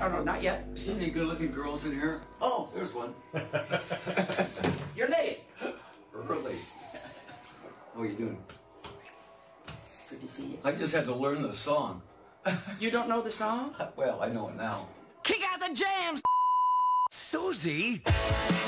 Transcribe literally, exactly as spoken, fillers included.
no, no, not yet. See any good-looking girls in here? Oh, there's one. You're late. Early. How are you doing? Good to see you. I just had to learn the song. You don't know the song? Well, I know it now. Kick out the jams, Susie.